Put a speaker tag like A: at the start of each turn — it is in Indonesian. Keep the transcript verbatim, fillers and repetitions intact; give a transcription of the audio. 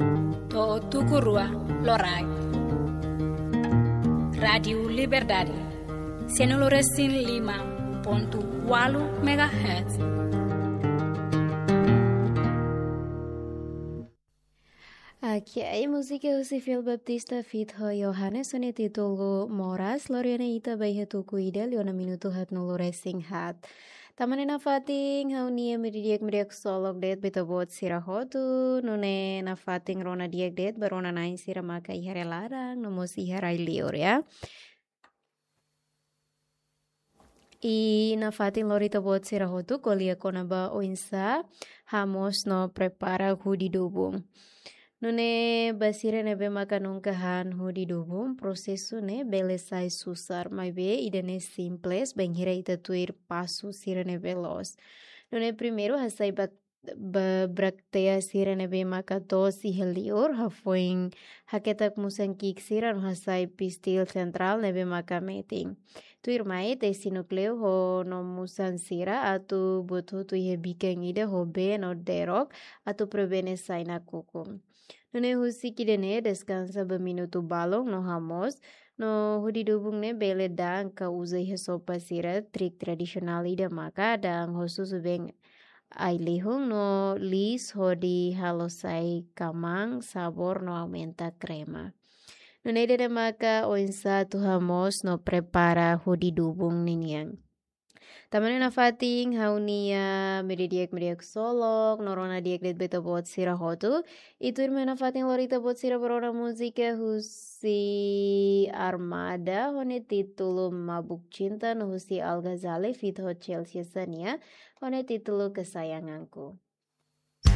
A: To tukurua lorai. Radio Liberdade. Senoloresin lima ponto walu megahertz.
B: Aqui a música é o Cifil Baptista Fit ho Johannes sone titulo Moras Loriana ita bai hatu kuida liona minuto hat nolore sing hat. Tamanena fating haunia miridiak miriak solok det beta bot sirahotu nune na fating rona diak det barona nain sira maka ihare larang nomo siharai lior ya. I na fating lorita bot sirahotu kolia konaba oinsa hamos no prepara hudi dubung. Nune basira nebe maka nungkahan hudi dubung prosesu ne belesai susar mai be idane simples benghira ita tuir pasu sira nebe los. Nune primeiro hasai bat braktea sira nebe maka dos ihelior hafoing haketak musan kik sira no hasai pistil central nebe maka meting. Tuir mai te sinukleo ho no musan sira atu butu tu ihe bikeng ida ho be no derok atu prebene saina kukum. Nune husi kidene descansa beminutu balong no hamos no hudi dubung ne bele dang ka uzai he sopa sira trik tradisional ida maka dang hosu subeng ai lihung no lis hodi halosai kamang sabor no aumenta crema. Nune de maka oinsa tu hamos no prepara hudi dubung niniang. Tamane na fating haunia medidiak mediak solok norona diak det beta bot sira hotu itu irme na fating lorita bot sira barona musika husi armada hone titulo mabuk cinta no husi Al Ghazali fit ho Chelsea sania hone titulo kesayanganku.